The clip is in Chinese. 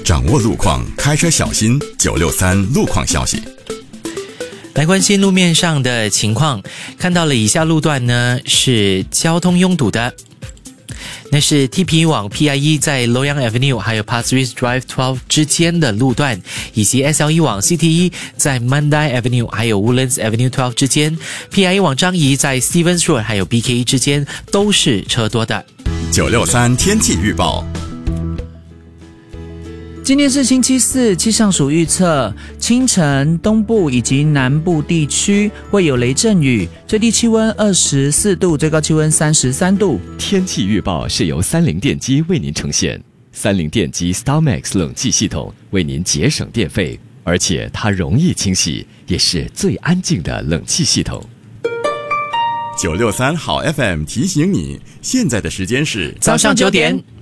掌握路况，开车小心。963路况消息。 来关心路面上的情况，看到了以下路段呢是交通拥堵的。那是 TP 往 PIE 在 Loyang Avenue 还有 Pasir Ris Drive 12之间的路段，以及 SLE 往 CTE 在 Mandai Avenue 还有 Woodlands Avenue 12之间， PIE 往樟宜在 Stevens Road 还有 BKE 之间都是车多的。 963天气预报。 今天是星期四，气象署预测清晨东部以及南部地区会有雷阵雨，最低气温24度，最高气温33度。 天气预报是由三菱电机为您呈现，三菱电机 StarMax 冷气系统为您节省电费，而且它容易清洗，也是最安静的冷气系统。 963好 FM 提醒你，现在的时间是早上9点。